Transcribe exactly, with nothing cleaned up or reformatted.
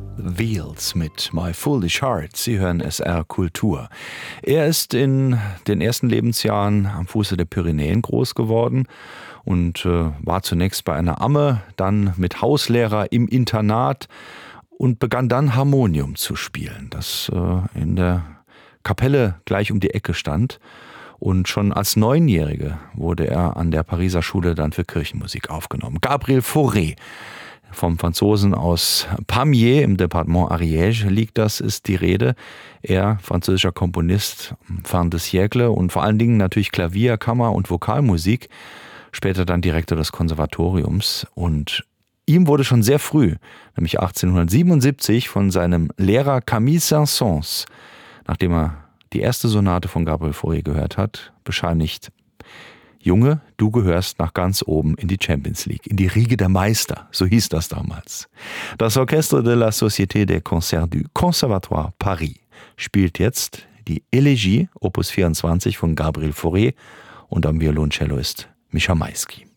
Wheels mit My Foolish Heart. Sie hören S R Kultur. Er ist in den ersten Lebensjahren am Fuße der Pyrenäen groß geworden und äh, war zunächst bei einer Amme, dann mit Hauslehrer im Internat und begann dann Harmonium zu spielen, das äh, in der Kapelle gleich um die Ecke stand. Und schon als Neunjährige wurde er an der Pariser Schule dann für Kirchenmusik aufgenommen. Gabriel Fauré, vom Franzosen aus Pamiers im Departement Ariège liegt das, ist die Rede. Er, französischer Komponist, fin de siècle und vor allen Dingen natürlich Klavier, Kammer- und Vokalmusik, später dann Direktor des Konservatoriums. Und ihm wurde schon sehr früh, nämlich achtzehnhundertsiebenundsiebzig, von seinem Lehrer Camille Saint-Saëns, nachdem er die erste Sonate von Gabriel Fauré gehört hat, bescheinigt: Junge, du gehörst nach ganz oben in die Champions League, in die Riege der Meister, so hieß das damals. Das Orchestre de la Société des Concerts du Conservatoire Paris spielt jetzt die Elegie, Opus vierundzwanzig von Gabriel Fauré, und am Violoncello ist Mischa Maisky.